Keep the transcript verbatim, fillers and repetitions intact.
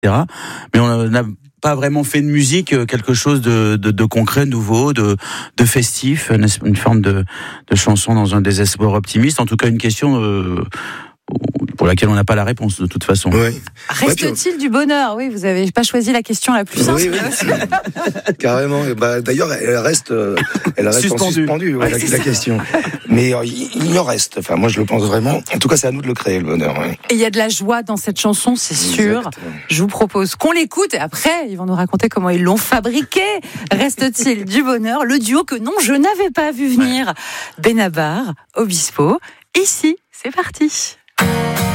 cetera. Mais on n'a pas vraiment fait de musique quelque chose de, de, de concret, nouveau, de, de festif, une, une forme de, de chanson dans un désespoir optimiste. En tout cas, une question euh, pour laquelle on n'a pas la réponse de toute façon. Oui. Reste-t-il du bonheur ? Oui, vous n'avez pas choisi la question la plus simple. Oui, oui. Carrément. Bah, d'ailleurs, elle reste, elle reste suspendue, suspendue ouais, ouais, la, c'est la ça. question. Mais euh, il en reste. Enfin, moi, je le pense vraiment. En tout cas, c'est à nous de le créer, le bonheur. Ouais. Et il y a de la joie dans cette chanson, c'est sûr. Exactement. Je vous propose qu'on l'écoute et après, ils vont nous raconter comment ils l'ont fabriqué. Reste-t-il du bonheur ? Le duo que non, je n'avais pas vu venir. Benabar, Obispo. Ici, c'est parti.